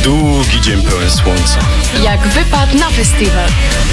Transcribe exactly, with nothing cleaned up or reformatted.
Długi dzień pełen słońca. Jak wypad na festiwal.